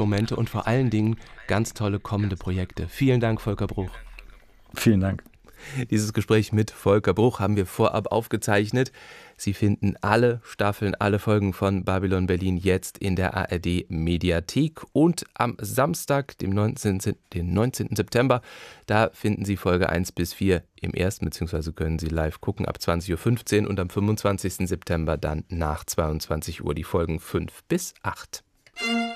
Glücksmomente und vor allen Dingen ganz tolle kommende Projekte. Vielen Dank, Volker Bruch. Vielen Dank. Dieses Gespräch mit Volker Bruch haben wir vorab aufgezeichnet. Sie finden alle Staffeln, alle Folgen von Babylon Berlin jetzt in der ARD-Mediathek. Und am Samstag, den 19. September, da finden Sie Folge 1 bis 4 im ersten, beziehungsweise können Sie live gucken ab 20.15 Uhr und am 25. September dann nach 22 Uhr die Folgen 5 bis 8.